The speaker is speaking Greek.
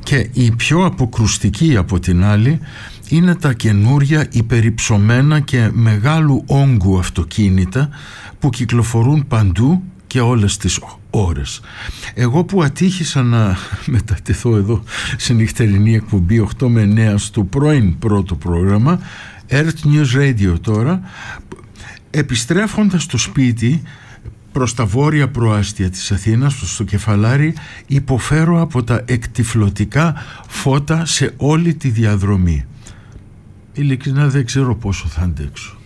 Και η πιο αποκρουστική από την άλλη είναι τα καινούρια υπερυψωμένα και μεγάλου όγκου αυτοκίνητα που κυκλοφορούν παντού και όλες τις ώρες. Εγώ που ατύχησα να μετατεθώ εδώ σε νυχτερινή εκπομπή 8 με 9 στο πρώην πρώτο πρόγραμμα Earth News Radio τώρα, επιστρέφοντας στο σπίτι προς τα βόρεια προάστια της Αθήνας, στο Κεφαλάρι, υποφέρω από τα εκτυφλωτικά φώτα σε όλη τη διαδρομή. Ειλικρινά δεν ξέρω πόσο θα αντέξω.